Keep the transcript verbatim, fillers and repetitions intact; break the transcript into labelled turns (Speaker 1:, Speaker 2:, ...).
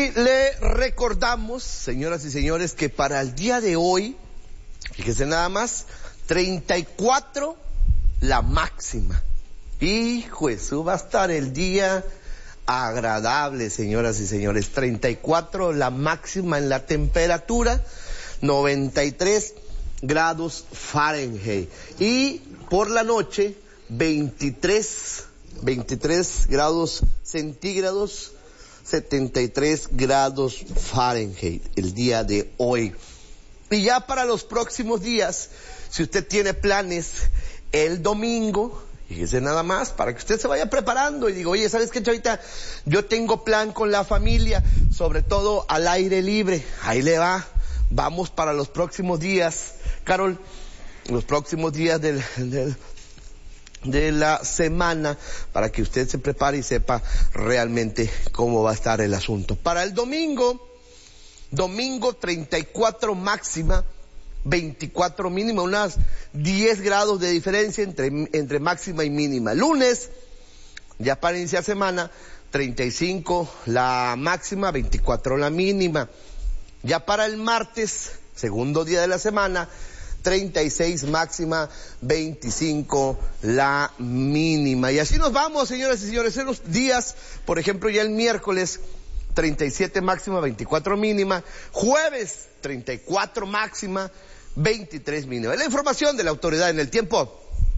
Speaker 1: Y le recordamos, señoras y señores, que para el día de hoy, fíjese nada más, treinta y cuatro la máxima. Hijo de Jesús, va a estar el día agradable, señoras y señores. treinta y cuatro la máxima en la temperatura, noventa y tres grados Fahrenheit. Y por la noche, veintitrés, veintitrés grados centígrados, setenta y tres grados Fahrenheit el día de hoy. Y ya para los próximos días, si usted tiene planes el domingo, fíjese nada más, para que usted se vaya preparando y diga, oye, ¿sabes qué, Chavita? Yo tengo plan con la familia, sobre todo al aire libre. Ahí le va. Vamos para los próximos días, Carol, los próximos días del, del de la semana, para que usted se prepare y sepa realmente cómo va a estar el asunto. Para el domingo, domingo treinta y cuatro máxima, veinticuatro mínima, unas diez grados de diferencia entre, entre máxima y mínima. Lunes, ya para iniciar semana, treinta y cinco la máxima, veinticuatro la mínima. Ya para el martes, segundo día de la semana, treinta y seis máxima, veinticinco la mínima. Y así nos vamos, señoras y señores, en los días, por ejemplo, ya el miércoles, treinta y siete máxima, veinticuatro mínima. Jueves, treinta y cuatro máxima, veintitrés mínima. La información de la autoridad en el tiempo.